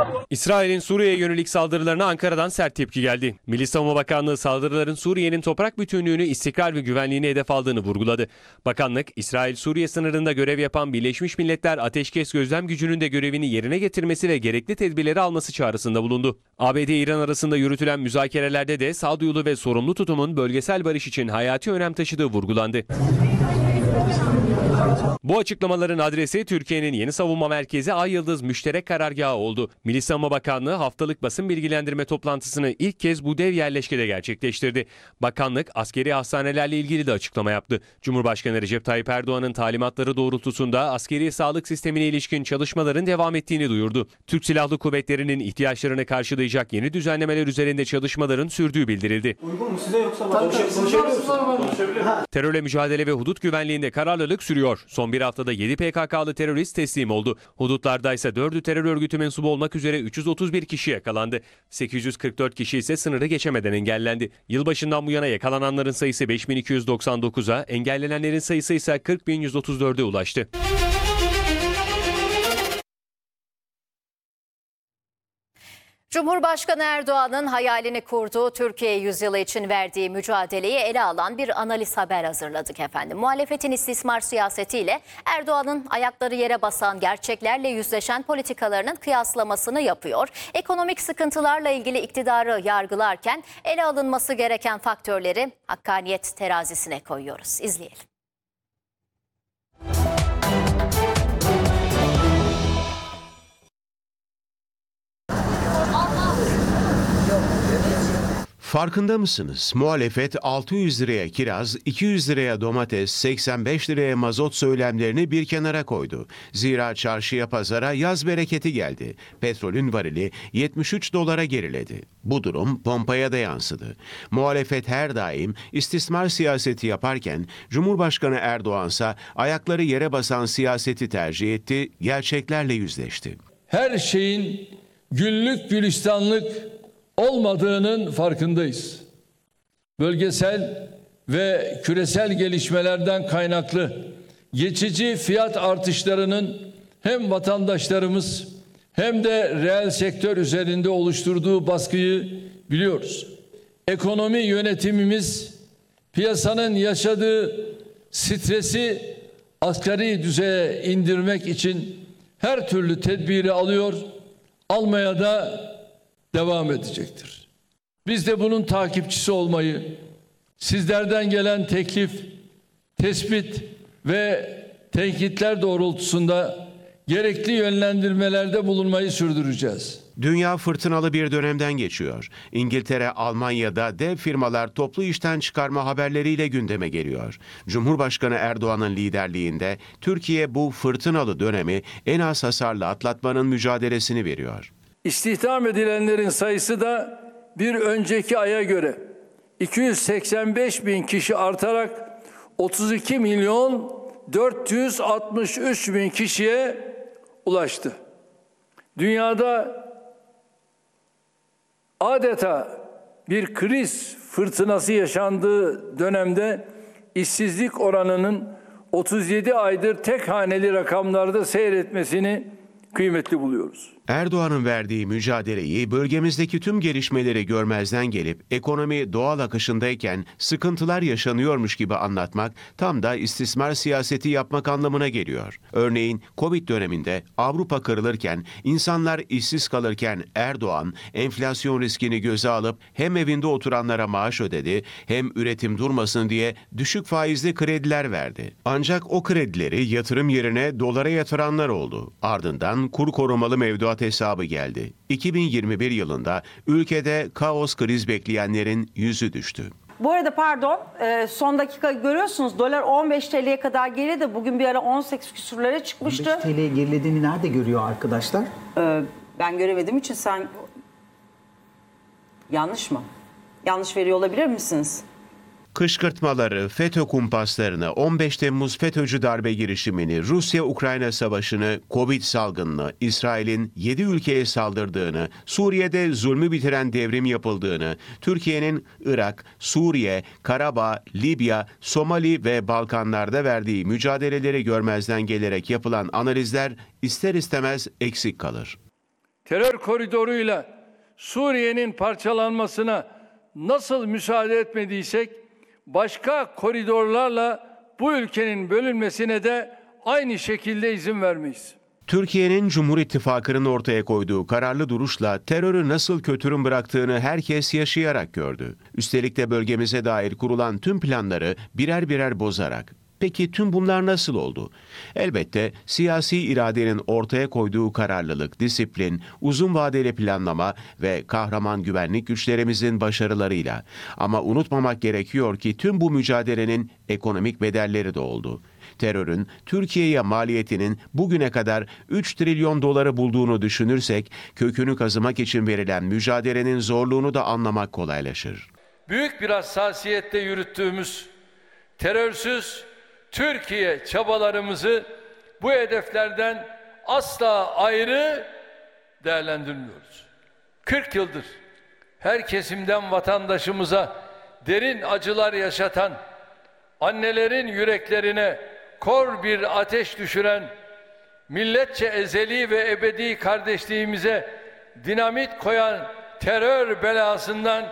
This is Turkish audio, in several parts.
İsrail'in Suriye'ye yönelik saldırılarına Ankara'dan sert tepki geldi. Milli Savunma Bakanlığı saldırıların Suriye'nin toprak bütünlüğünü, istikrar ve güvenliğini hedef aldığını vurguladı. Bakanlık, İsrail-Suriye sınırında görev yapan Birleşmiş Milletler Ateşkes Gözlem Gücü'nün de görevini yerine getirmesi ve gerekli tedbirleri alması çağrısında bulundu. ABD-İran arasında yürütülen müzakerelerde de sağduyulu ve sorumlu tutumun bölgesel barış için hayati önem taşıdığı vurgulandı. Bu açıklamaların adresi Türkiye'nin yeni savunma merkezi Ay Yıldız Müşterek Karargahı oldu. Milli Savunma Bakanlığı haftalık basın bilgilendirme toplantısını ilk kez bu dev yerleşkede gerçekleştirdi. Bakanlık askeri hastanelerle ilgili de açıklama yaptı. Cumhurbaşkanı Recep Tayyip Erdoğan'ın talimatları doğrultusunda askeri sağlık sistemine ilişkin çalışmaların devam ettiğini duyurdu. Türk Silahlı Kuvvetleri'nin ihtiyaçlarını karşılayacak yeni düzenlemeler üzerinde çalışmaların sürdüğü bildirildi. Uygun mu size yoksa konuşabilir? Terörle mücadele ve hudut güvenliğinde kararlılık sürüyor. Son bir haftada 7 PKK'lı terörist teslim oldu. Hudutlarda ise 4'ü terör örgütü mensubu olmak üzere 331 kişi yakalandı. 844 kişi ise sınırı geçemeden engellendi. Yılbaşından bu yana yakalananların sayısı 5299'a, engellenenlerin sayısı ise 40.134'e ulaştı. Cumhurbaşkanı Erdoğan'ın hayalini kurduğu Türkiye yüzyılı için verdiği mücadeleyi ele alan bir analiz haber hazırladık efendim. Muhalefetin istismar siyasetiyle Erdoğan'ın ayakları yere basan, gerçeklerle yüzleşen politikalarının kıyaslamasını yapıyor. Ekonomik sıkıntılarla ilgili iktidarı yargılarken ele alınması gereken faktörleri hakkaniyet terazisine koyuyoruz. İzleyelim. Farkında mısınız? Muhalefet 600 liraya kiraz, 200 liraya domates, 85 liraya mazot söylemlerini bir kenara koydu. Zira çarşıya pazara yaz bereketi geldi. Petrolün varili 73 dolara geriledi. Bu durum pompaya da yansıdı. Muhalefet her daim istismar siyaseti yaparken Cumhurbaşkanı Erdoğan ise ayakları yere basan siyaseti tercih etti, gerçeklerle yüzleşti. Her şeyin güllük gülistanlık olmadığının farkındayız. Bölgesel ve küresel gelişmelerden kaynaklı geçici fiyat artışlarının hem vatandaşlarımız hem de reel sektör üzerinde oluşturduğu baskıyı biliyoruz. Ekonomi yönetimimiz piyasanın yaşadığı stresi asgari düzeye indirmek için her türlü tedbiri alıyor, almaya da devam edecektir. Biz de bunun takipçisi olmayı, sizlerden gelen teklif, tespit ve tenkitler doğrultusunda gerekli yönlendirmelerde bulunmayı sürdüreceğiz. Dünya fırtınalı bir dönemden geçiyor. İngiltere, Almanya'da dev firmalar toplu işten çıkarma haberleriyle gündeme geliyor. Cumhurbaşkanı Erdoğan'ın liderliğinde Türkiye bu fırtınalı dönemi en az hasarla atlatmanın mücadelesini veriyor. İstihdam edilenlerin sayısı da bir önceki aya göre 285 bin kişi artarak 32 milyon 463 bin kişiye ulaştı. Dünyada adeta bir kriz fırtınası yaşandığı dönemde işsizlik oranının 37 aydır tek haneli rakamlarda seyretmesini kıymetli buluyoruz. Erdoğan'ın verdiği mücadeleyi, bölgemizdeki tüm gelişmeleri görmezden gelip ekonomi doğal akışındayken sıkıntılar yaşanıyormuş gibi anlatmak tam da istismar siyaseti yapmak anlamına geliyor. Örneğin Covid döneminde Avrupa kırılırken, insanlar işsiz kalırken Erdoğan enflasyon riskini göze alıp hem evinde oturanlara maaş ödedi hem üretim durmasın diye düşük faizli krediler verdi. Ancak o kredileri yatırım yerine dolara yatıranlar oldu. Ardından kur korumalı mevduat hesabı geldi. 2021 yılında ülkede kaos kriz bekleyenlerin yüzü düştü. Bu arada pardon, son dakika görüyorsunuz dolar 15 TL'ye kadar geriledi. Bugün bir ara 18 küsurlara çıkmıştı. 15 TL'ye gerilediğini nerede görüyor arkadaşlar? Ben göremediğim için sen yanlış mı? Yanlış veriyor olabilir misiniz? Kışkırtmaları, FETÖ kumpaslarını, 15 Temmuz FETÖ'cü darbe girişimini, Rusya-Ukrayna savaşını, Covid salgınını, İsrail'in 7 ülkeye saldırdığını, Suriye'de zulmü bitiren devrim yapıldığını, Türkiye'nin Irak, Suriye, Karabağ, Libya, Somali ve Balkanlarda verdiği mücadeleleri görmezden gelerek yapılan analizler ister istemez eksik kalır. terör koridoruyla Suriye'nin parçalanmasına nasıl müsaade etmediysek, başka koridorlarla bu ülkenin bölünmesine de aynı şekilde izin vermeyiz. Türkiye'nin Cumhur İttifakı'nın ortaya koyduğu kararlı duruşla terörü nasıl kötürüm bıraktığını herkes yaşayarak gördü. Üstelik de bölgemize dair kurulan tüm planları birer birer bozarak. Peki tüm bunlar nasıl oldu? Elbette siyasi iradenin ortaya koyduğu kararlılık, disiplin, uzun vadeli planlama ve kahraman güvenlik güçlerimizin başarılarıyla. Ama unutmamak gerekiyor ki tüm bu mücadelenin ekonomik bedelleri de oldu. Terörün Türkiye'ye maliyetinin bugüne kadar 3 trilyon doları bulduğunu düşünürsek, kökünü kazımak için verilen mücadelenin zorluğunu da anlamak kolaylaşır. Büyük bir hassasiyetle yürüttüğümüz terörsüz Türkiye çabalarımızı bu hedeflerden asla ayrı değerlendirmiyoruz. 40 yıldır her kesimden vatandaşımıza derin acılar yaşatan, annelerin yüreklerine kor bir ateş düşüren, milletçe ezeli ve ebedi kardeşliğimize dinamit koyan terör belasından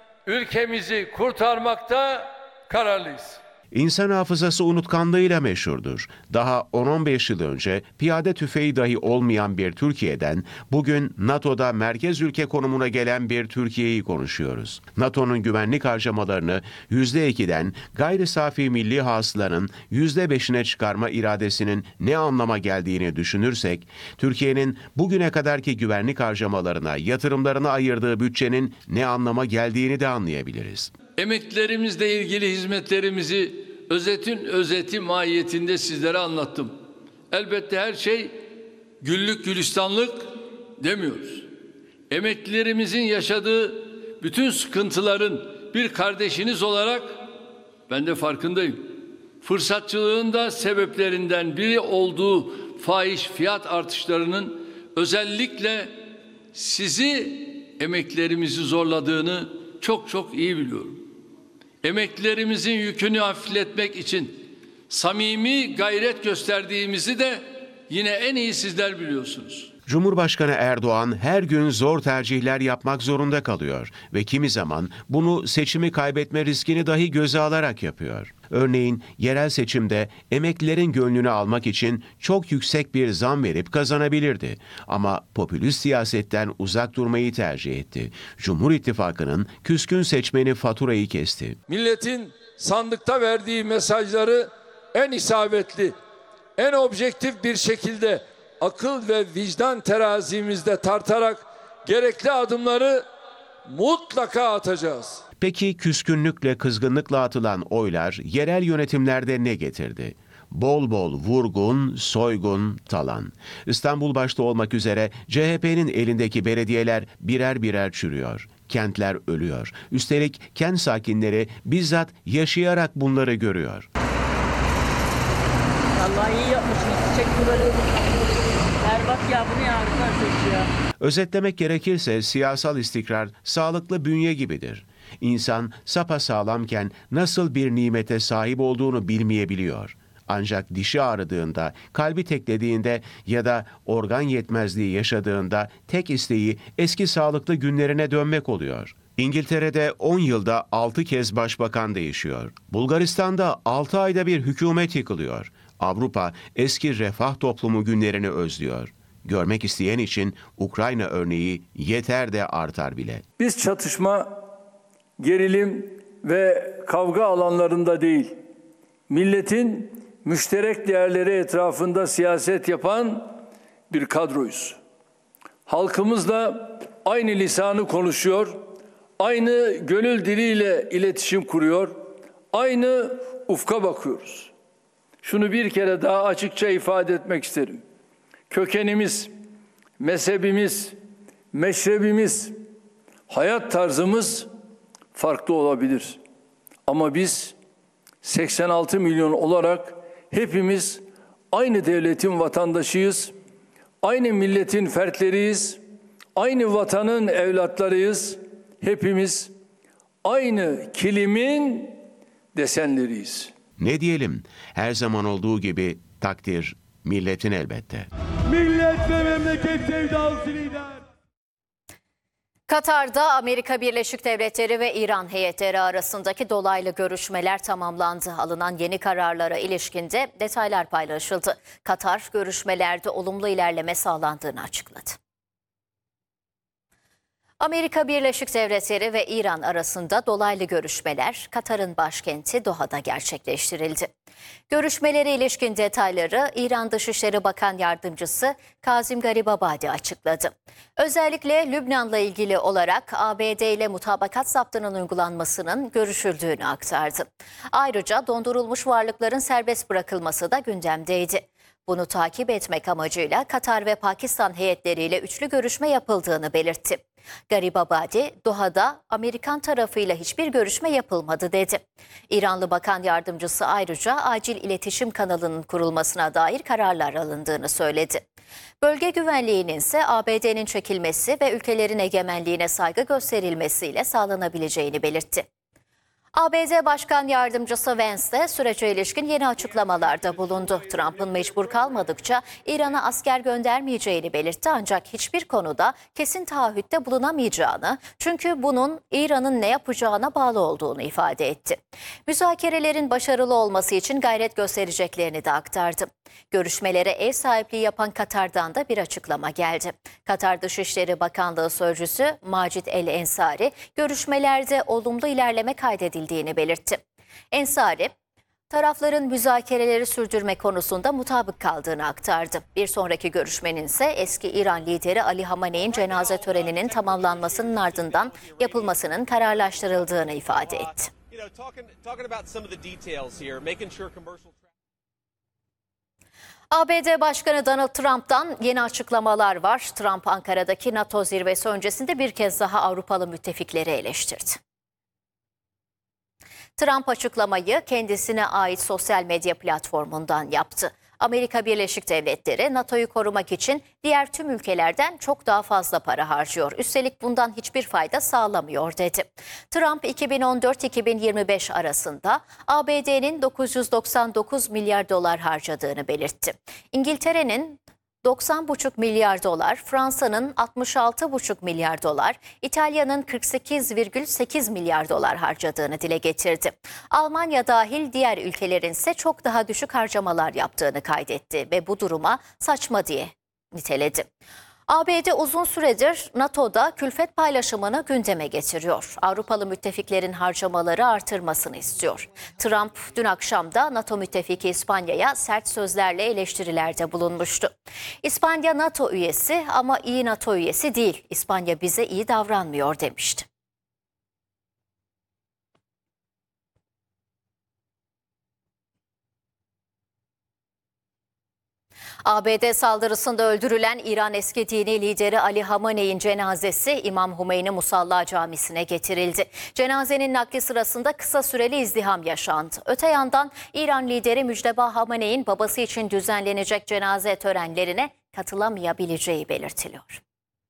ülkemizi kurtarmakta kararlıyız. İnsan hafızası unutkanlığıyla meşhurdur. Daha 10-15 yıl önce piyade tüfeği dahi olmayan bir Türkiye'den bugün NATO'da merkez ülke konumuna gelen bir Türkiye'yi konuşuyoruz. NATO'nun güvenlik harcamalarını %2'den gayri safi milli hasılanın %5'ine çıkarma iradesinin ne anlama geldiğini düşünürsek, Türkiye'nin bugüne kadarki güvenlik harcamalarına, yatırımlarına ayırdığı bütçenin ne anlama geldiğini de anlayabiliriz. Emeklilerimizle ilgili hizmetlerimizi özetin özeti mahiyetinde sizlere anlattım. Elbette her şey güllük gülistanlık demiyoruz. Emeklilerimizin yaşadığı bütün sıkıntıların bir kardeşiniz olarak ben de farkındayım. Fırsatçılığın da sebeplerinden biri olduğu fahiş fiyat artışlarının özellikle sizi, emeklilerimizi zorladığını çok iyi biliyorum. Emeklilerimizin yükünü hafifletmek için samimi gayret gösterdiğimizi de yine en iyi sizler biliyorsunuz. Cumhurbaşkanı Erdoğan her gün zor tercihler yapmak zorunda kalıyor ve kimi zaman bunu seçimi kaybetme riskini dahi göze alarak yapıyor. Örneğin yerel seçimde emeklilerin gönlünü almak için çok yüksek bir zam verip kazanabilirdi. Ama popülist siyasetten uzak durmayı tercih etti. Cumhur İttifakı'nın küskün seçmeni faturayı kesti. Milletin sandıkta verdiği mesajları en isabetli, en objektif bir şekilde akıl ve vicdan terazimizde tartarak gerekli adımları mutlaka atacağız. Peki küskünlükle, kızgınlıkla atılan oylar yerel yönetimlerde ne getirdi? Bol bol vurgun, soygun, talan. İstanbul başta olmak üzere CHP'nin elindeki belediyeler birer birer çürüyor. Kentler ölüyor. Üstelik kent sakinleri bizzat yaşayarak bunları görüyor. Vallahi iyi yapmışsınız. Çek buraları. Berbat ya, bu ne arkadaş ya. Özetlemek gerekirse siyasal istikrar sağlıklı bünye gibidir. İnsan sapasağlamken nasıl bir nimete sahip olduğunu bilmeyebiliyor. Ancak dişi ağrıdığında, kalbi teklediğinde ya da organ yetmezliği yaşadığında tek isteği eski sağlıklı günlerine dönmek oluyor. İngiltere'de 10 yılda 6 kez başbakan değişiyor. Bulgaristan'da 6 ayda bir hükümet yıkılıyor. Avrupa eski refah toplumu günlerini özlüyor. Görmek isteyen için Ukrayna örneği yeter de artar bile. Biz çatışma, gerilim ve kavga alanlarında değil, milletin müşterek değerleri etrafında siyaset yapan bir kadroyuz. Halkımızla aynı lisanı konuşuyor, aynı gönül diliyle iletişim kuruyor, aynı ufka bakıyoruz. Şunu bir kere daha açıkça ifade etmek isterim. Kökenimiz, mezhebimiz, meşrebimiz, hayat tarzımız farklı olabilir. Ama biz 86 milyon olarak hepimiz aynı devletin vatandaşıyız, aynı milletin fertleriyiz, aynı vatanın evlatlarıyız. Hepimiz aynı kilimin desenleriyiz. Ne diyelim? Her zaman olduğu gibi takdir milletin elbette. Millet ve memleket sevdalısı lider. Katar'da Amerika Birleşik Devletleri ve İran heyetleri arasındaki dolaylı görüşmeler tamamlandı. Alınan yeni kararlara ilişkinde detaylar paylaşıldı. Katar görüşmelerde olumlu ilerleme sağlandığını açıkladı. Amerika Birleşik Devletleri ve İran arasında dolaylı görüşmeler Katar'ın başkenti Doha'da gerçekleştirildi. Görüşmelere ilişkin detayları İran Dışişleri Bakan Yardımcısı Kazim Garibabadi açıkladı. Özellikle Lübnan'la ilgili olarak ABD ile mutabakat zaptının uygulanmasının görüşüldüğünü aktardı. Ayrıca dondurulmuş varlıkların serbest bırakılması da gündemdeydi. Bunu takip etmek amacıyla Katar ve Pakistan heyetleriyle üçlü görüşme yapıldığını belirtti. Garibabadi, Doha'da Amerikan tarafıyla hiçbir görüşme yapılmadı dedi. İranlı Bakan Yardımcısı ayrıca acil iletişim kanalının kurulmasına dair kararlar alındığını söyledi. Bölge güvenliğinin ise ABD'nin çekilmesi ve ülkelerin egemenliğine saygı gösterilmesiyle sağlanabileceğini belirtti. ABD Başkan Yardımcısı Vance de sürece ilişkin yeni açıklamalarda bulundu. Trump'ın mecbur kalmadıkça İran'a asker göndermeyeceğini belirtti ancak hiçbir konuda kesin taahhütte bulunamayacağını, çünkü bunun İran'ın ne yapacağına bağlı olduğunu ifade etti. Müzakerelerin başarılı olması için gayret göstereceklerini de aktardı. Görüşmelere ev sahipliği yapan Katar'dan da bir açıklama geldi. Katar Dışişleri Bakanlığı Sözcüsü Macit El Ensari, görüşmelerde olumlu ilerleme kaydedildiğini belirtti. Ensari, tarafların müzakereleri sürdürme konusunda mutabık kaldığını aktardı. Bir sonraki görüşmenin ise eski İran lideri Ali Hamaney'in cenaze töreninin tamamlanmasının ardından yapılmasının kararlaştırıldığını ifade etti. ABD Başkanı Donald Trump'tan yeni açıklamalar var. Trump, Ankara'daki NATO zirvesi öncesinde bir kez daha Avrupalı müttefikleri eleştirdi. Trump açıklamayı kendisine ait sosyal medya platformundan yaptı. Amerika Birleşik Devletleri NATO'yu korumak için diğer tüm ülkelerden çok daha fazla para harcıyor. Üstelik bundan hiçbir fayda sağlamıyor dedi. Trump 2014-2025 arasında ABD'nin 999 milyar dolar harcadığını belirtti. İngiltere'nin 90,5 milyar dolar, Fransa'nın 66,5 milyar dolar, İtalya'nın 48,8 milyar dolar harcadığını dile getirdi. Almanya dahil diğer ülkelerin ise çok daha düşük harcamalar yaptığını kaydetti ve bu duruma saçma diye niteledi. ABD uzun süredir NATO'da külfet paylaşımını gündeme getiriyor. Avrupalı müttefiklerin harcamaları artırmasını istiyor. Trump dün akşam da NATO müttefiki İspanya'ya sert sözlerle eleştirilerde bulunmuştu. İspanya NATO üyesi ama iyi NATO üyesi değil. İspanya bize iyi davranmıyor demişti. ABD saldırısında öldürülen İran eski dini lideri Ali Hamaney'in cenazesi İmam Hümeyni Musalla Camisi'ne getirildi. Cenazenin nakli sırasında kısa süreli izdiham yaşandı. Öte yandan İran lideri Müjteba Hamaney'in babası için düzenlenecek cenaze törenlerine katılamayabileceği belirtiliyor.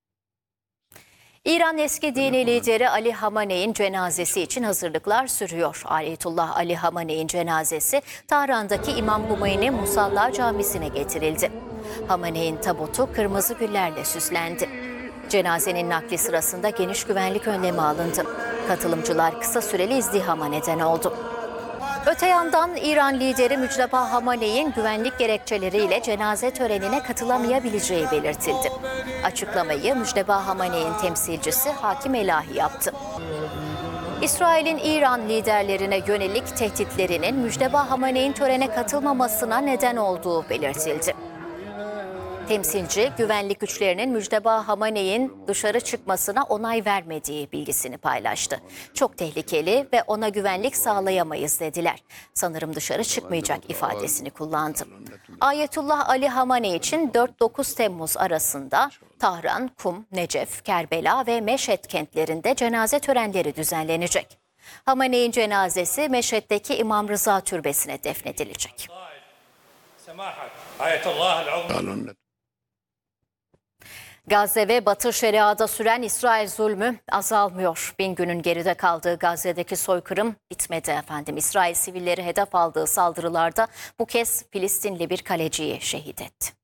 İran eski dini lideri Ali Hamaney'in cenazesi için hazırlıklar sürüyor. Ayetullah Ali Hamaney'in cenazesi Tahran'daki İmam Hümeyni Musalla Camisi'ne getirildi. Hamaney'in tabutu kırmızı güllerle süslendi. Cenazenin nakli sırasında geniş güvenlik önlemi alındı. Katılımcılar kısa süreli izdihama neden oldu. Öte yandan İran lideri Müjteba Hamaney'in güvenlik gerekçeleriyle cenaze törenine katılamayabileceği belirtildi. Açıklamayı Müjteba Hamaney'in temsilcisi Hakim Elahi yaptı. İsrail'in İran liderlerine yönelik tehditlerinin Müjteba Hamaney'in törene katılmamasına neden olduğu belirtildi. Temsilci, güvenlik güçlerinin Müjteba Hamaney'in dışarı çıkmasına onay vermediği bilgisini paylaştı. Çok tehlikeli ve ona güvenlik sağlayamayız dediler. Sanırım dışarı çıkmayacak ifadesini kullandı. Ayetullah Ali Hamaney için 4-9 Temmuz arasında Tahran, Kum, Necef, Kerbela ve Meşhed kentlerinde cenaze törenleri düzenlenecek. Hamaney'in cenazesi Meşhed'deki İmam Rıza Türbesi'ne defnedilecek. Gazze ve Batı Şeria'da süren İsrail zulmü azalmıyor. 1000 günün geride kaldığı Gazze'deki soykırım bitmedi efendim. İsrail sivilleri hedef aldığı saldırılarda bu kez Filistinli bir kaleciyi şehit etti.